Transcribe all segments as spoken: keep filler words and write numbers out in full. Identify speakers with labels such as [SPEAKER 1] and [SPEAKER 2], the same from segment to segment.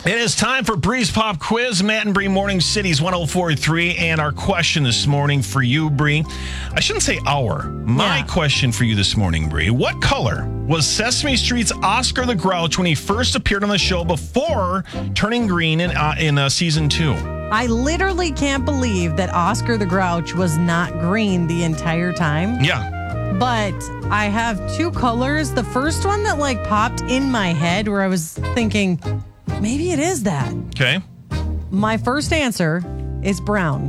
[SPEAKER 1] It is time for Bree's Pop Quiz. Matt and Bree, Morning Cities one oh four point three. And our question this morning for you, Bree. I shouldn't say our. My yeah. question for you this morning, Bree. What color was Sesame Street's Oscar the Grouch when he first appeared on the show before turning green in, uh, in uh, season two?
[SPEAKER 2] I literally can't believe that Oscar the Grouch was not green the entire time.
[SPEAKER 1] Yeah.
[SPEAKER 2] But I have two colors. The first one that like popped in my head where I was thinking, maybe it is that.
[SPEAKER 1] Okay.
[SPEAKER 2] My first answer is brown.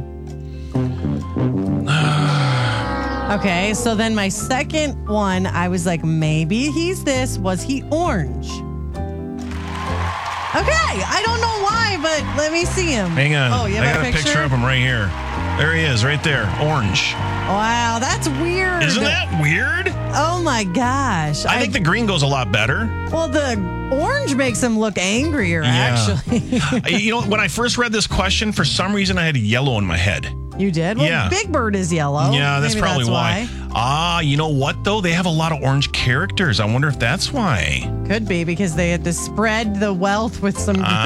[SPEAKER 2] Okay, so then my second one, I was like, maybe he's this. Was he orange? Okay, I don't know why, but let me see him.
[SPEAKER 1] Hang on.
[SPEAKER 2] Oh, you have
[SPEAKER 1] I got
[SPEAKER 2] a
[SPEAKER 1] a
[SPEAKER 2] picture?
[SPEAKER 1] picture of him right here. There he is, right there. Orange.
[SPEAKER 2] Wow, that's weird.
[SPEAKER 1] Isn't that weird?
[SPEAKER 2] Oh, my gosh.
[SPEAKER 1] I, I think the green goes a lot better.
[SPEAKER 2] Well, the orange makes him look angrier,
[SPEAKER 1] yeah.
[SPEAKER 2] actually.
[SPEAKER 1] You know, when I first read this question, for some reason I had yellow in my head.
[SPEAKER 2] You did? Well,
[SPEAKER 1] yeah.
[SPEAKER 2] Big Bird is yellow.
[SPEAKER 1] Yeah, that's
[SPEAKER 2] Maybe
[SPEAKER 1] probably
[SPEAKER 2] that's
[SPEAKER 1] why.
[SPEAKER 2] why.
[SPEAKER 1] Ah, you know what, though? They have a lot of orange characters. I wonder if that's why.
[SPEAKER 2] Could be, because they had to spread the wealth with some green.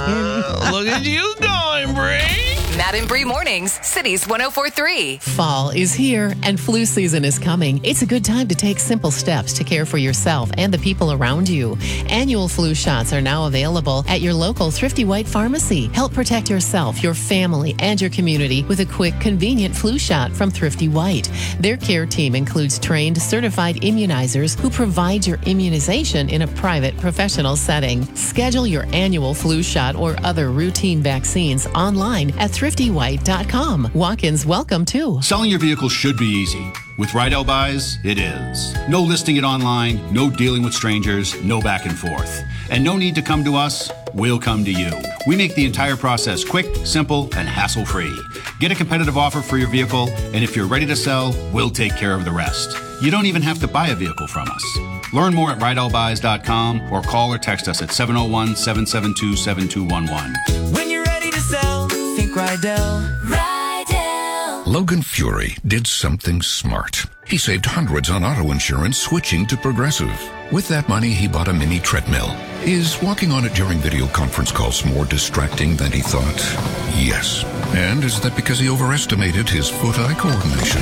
[SPEAKER 1] Ah, look at you going, Bree.
[SPEAKER 3] Matt and Bree Mornings, Cities one oh four point three.
[SPEAKER 4] Fall is here and flu season is coming. It's a good time to take simple steps to care for yourself and the people around you. Annual flu shots are now available at your local Thrifty White pharmacy. Help protect yourself, your family, and your community with a quick, convenient flu shot from Thrifty White. Their care team includes trained, certified immunizers who provide your immunization in a private, professional setting. Schedule your annual flu shot or other routine vaccines online at thrifty white dot com. Walk-ins welcome too.
[SPEAKER 5] Selling your vehicle should be easy. With Rydell Buys, it is. No listing it online, no dealing with strangers, no back and forth. And no need to come to us, we'll come to you. We make the entire process quick, simple, and hassle-free. Get a competitive offer for your vehicle, and if you're ready to sell, we'll take care of the rest. You don't even have to buy a vehicle from us. Learn more at rydell buys dot com or call or text us at seven oh one, seven seven two, seven two one one.
[SPEAKER 6] When you're ready to sell, think Rydell. Rydell.
[SPEAKER 7] Logan Fury did something smart. He saved hundreds on auto insurance switching to Progressive. With that money, he bought a mini treadmill. Is walking on it during video conference calls more distracting than he thought? Yes. And is that because he overestimated his foot-eye coordination?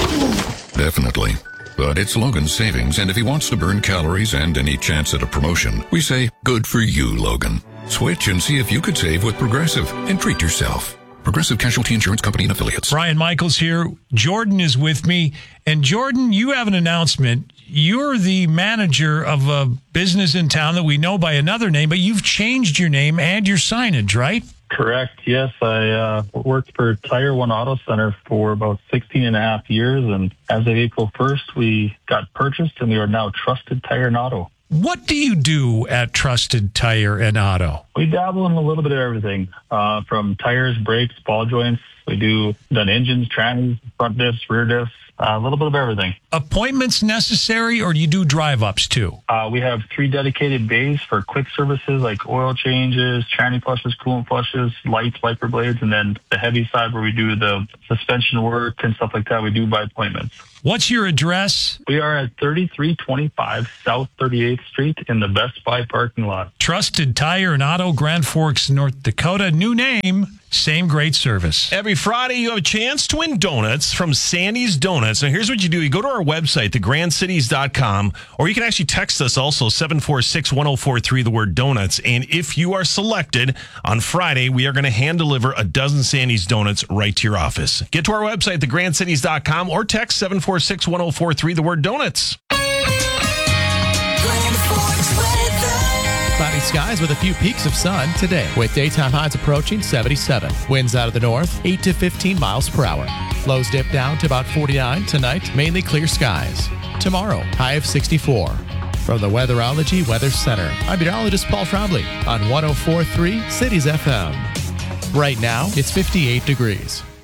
[SPEAKER 7] Definitely. But it's Logan's savings, and if he wants to burn calories and any chance at a promotion, we say, good for you, Logan. Switch and see if you could save with Progressive and treat yourself. Progressive Casualty Insurance Company and Affiliates.
[SPEAKER 8] Brian Michaels here. Jordan is with me. And Jordan, you have an announcement. You're the manager of a business in town that we know by another name, but you've changed your name and your signage, right?
[SPEAKER 9] Correct. Yes, I uh, worked for Tire One Auto Center for about sixteen and a half years. And as of April first, we got purchased and we are now Trusted Tire and Auto.
[SPEAKER 8] What do you do at Trusted Tire and Auto?
[SPEAKER 9] We dabble in a little bit of everything, uh, from tires, brakes, ball joints. We do done engines, trannies, front diffs, rear diffs, uh, a little bit of everything.
[SPEAKER 8] Appointments necessary, or do you do drive-ups too?
[SPEAKER 9] Uh, we have three dedicated bays for quick services like oil changes, tranny flushes, coolant flushes, lights, wiper blades, and then the heavy side where we do the suspension work and stuff like that, we do by appointments.
[SPEAKER 8] What's your address?
[SPEAKER 9] We are at thirty-three twenty-five South thirty-eighth Street in the Best Buy parking lot.
[SPEAKER 8] Trusted Tire and Auto, Grand Forks, North Dakota. New name, same great service.
[SPEAKER 1] Every Friday, you have a chance to win donuts from Sandy's Donuts. Now, here's what you do. You go to our website, the grand cities dot com, or you can actually text us also, seven four six, one oh four three, the word donuts. And if you are selected, on Friday, we are going to hand deliver a dozen Sandy's Donuts right to your office. Get to our website, the grand cities dot com, or text seven four six, one oh four three, the word donuts.
[SPEAKER 10] Cloudy skies with a few peaks of sun today, with daytime highs approaching seventy-seven. Winds out of the north, eight to fifteen miles per hour. Lows dip down to about forty-nine. Tonight, mainly clear skies. Tomorrow, high of sixty-four. From the Weatherology Weather Center, I'm meteorologist Paul Trombley on one oh four point three Cities F M. Right now, it's fifty-eight degrees.